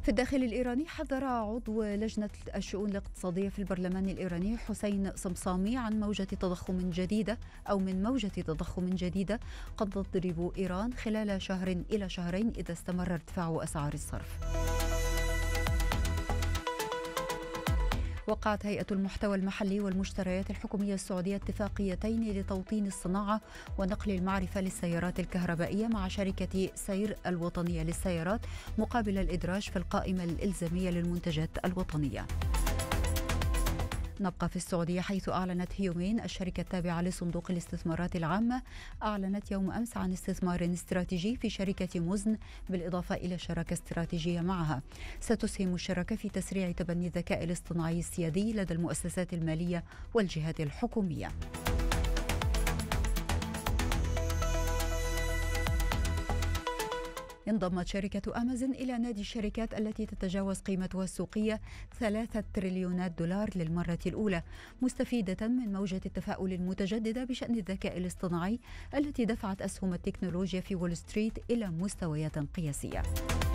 في الداخل الإيراني حذر عضو لجنة الشؤون الاقتصادية في البرلمان الإيراني حسين صمصامي عن موجة تضخم جديدة أو من موجة تضخم جديدة قد تضرب إيران خلال شهر إلى شهرين إذا استمر ارتفاع أسعار الصرف. وقعت هيئة المحتوى المحلي والمشتريات الحكومية السعودية اتفاقيتين لتوطين الصناعة ونقل المعرفة للسيارات الكهربائية مع شركة سير الوطنية للسيارات مقابل الإدراج في القائمة الإلزامية للمنتجات الوطنية. نبقى في السعودية حيث أعلنت هيومين الشركة التابعة لصندوق الاستثمارات العامة أعلنت يوم أمس عن استثمار استراتيجي في شركة مزن بالإضافة إلى شراكة استراتيجية معها. ستسهم الشراكة في تسريع تبني الذكاء الاصطناعي السيادي لدى المؤسسات المالية والجهات الحكومية. انضمت شركة أمازون إلى نادي الشركات التي تتجاوز قيمتها السوقية 3 تريليونات دولار للمرة الأولى، مستفيدة من موجة التفاؤل المتجددة بشأن الذكاء الاصطناعي التي دفعت أسهم التكنولوجيا في وول ستريت إلى مستويات قياسية.